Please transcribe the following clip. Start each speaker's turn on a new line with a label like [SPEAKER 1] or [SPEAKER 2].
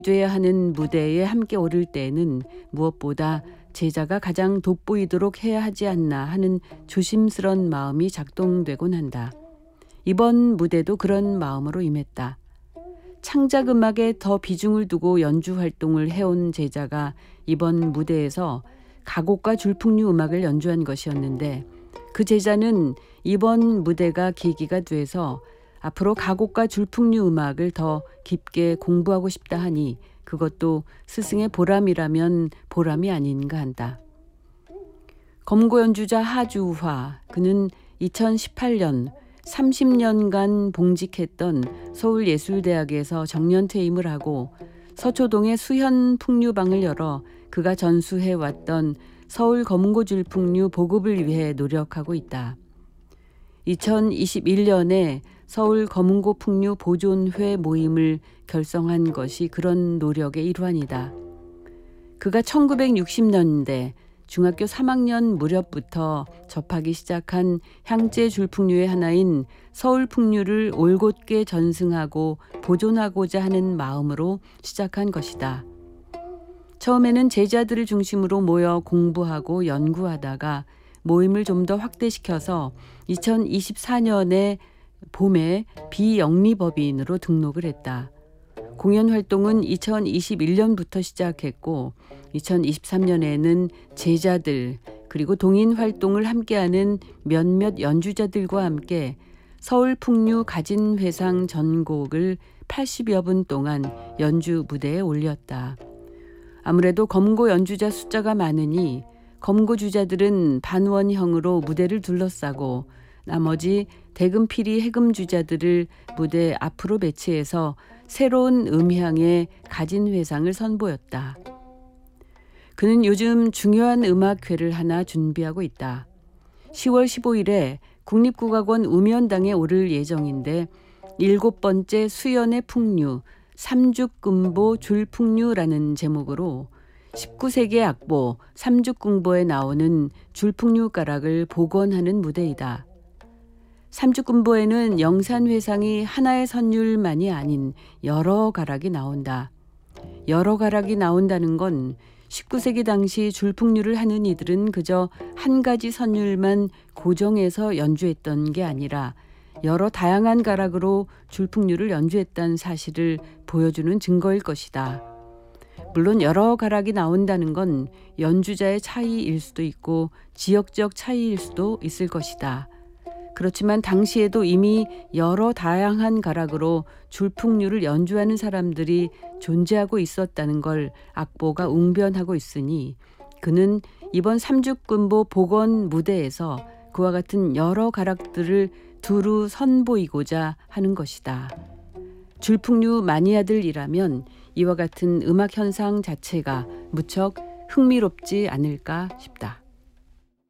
[SPEAKER 1] 줘야 하는 무대에 함께 오를 때에는 무엇보다 제자가 가장 돋보이도록 해야 하지 않나 하는 조심스런 마음이 작동되곤 한다. 이번 무대도 그런 마음으로 임했다. 창작 음악에 더 비중을 두고 연주 활동을 해온 제자가 이번 무대에서 가곡과 줄풍류 음악을 연주한 것이었는데, 그 제자는 이번 무대가 계기가 돼서 앞으로 가곡과 줄풍류 음악을 더 깊게 공부하고 싶다 하니 그것도 스승의 보람이라면 보람이 아닌가 한다. 검고 연주자 하주화, 그는 2018년 30년간 봉직했던 서울예술대학에서 정년퇴임을 하고 서초동에 수현풍류방을 열어 그가 전수해왔던 서울 검은고줄풍류 보급을 위해 노력하고 있다. 2021년에 서울 검은고풍류 보존회 모임을 결성한 것이 그런 노력의 일환이다. 그가 1960년대 중학교 3학년 무렵부터 접하기 시작한 향재 줄풍류의 하나인 서울풍류를 올곧게 전승하고 보존하고자 하는 마음으로 시작한 것이다. 처음에는 제자들을 중심으로 모여 공부하고 연구하다가 모임을 좀 더 확대시켜서 2024년에 봄에 비영리법인으로 등록을 했다. 공연 활동은 2021년부터 시작했고 2023년에는 제자들 그리고 동인 활동을 함께하는 몇몇 연주자들과 함께 서울풍류 가진회상 전곡을 80여 분 동안 연주 무대에 올렸다. 아무래도 검고 연주자 숫자가 많으니 검고 주자들은 반원형으로 무대를 둘러싸고 나머지 대금피리 해금 주자들을 무대 앞으로 배치해서 새로운 음향의 가진회상을 선보였다. 그는 요즘 중요한 음악회를 하나 준비하고 있다. 10월 15일에 국립국악원 음연당에 오를 예정인데 7번째 수연의 풍류, 삼죽금보 줄풍류라는 제목으로 19세기 악보 삼죽금보에 나오는 줄풍류 가락을 복원하는 무대이다. 삼죽금보에는 영산회상이 하나의 선율만이 아닌 여러 가락이 나온다. 여러 가락이 나온다는 건 19세기 당시 줄풍류를 하는 이들은 그저 한 가지 선율만 고정해서 연주했던 게 아니라 여러 다양한 가락으로 줄풍류를 연주했다는 사실을 보여주는 증거일 것이다. 물론 여러 가락이 나온다는 건 연주자의 차이일 수도 있고 지역적 차이일 수도 있을 것이다. 그렇지만 당시에도 이미 여러 다양한 가락으로 줄풍류를 연주하는 사람들이 존재하고 있었다는 걸 악보가 웅변하고 있으니 그는 이번 삼죽금보 복원 무대에서 그와 같은 여러 가락들을 두루 선보이고자 하는 것이다. 줄풍류 마니아들이라면 이와 같은 음악 현상 자체가 무척 흥미롭지 않을까 싶다.